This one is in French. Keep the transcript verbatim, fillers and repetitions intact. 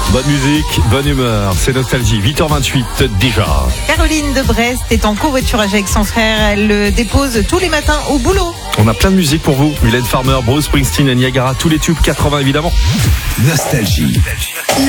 Bonne musique, bonne humeur, c'est Nostalgie, huit heures vingt-huit déjà. Caroline de Brest est en covoiturage avec son frère. Elle le dépose tous les matins au boulot. On a plein de musique pour vous. Mylène Farmer, Bruce Springsteen, Niagara, tous les tubes quatre-vingts évidemment. Nostalgie.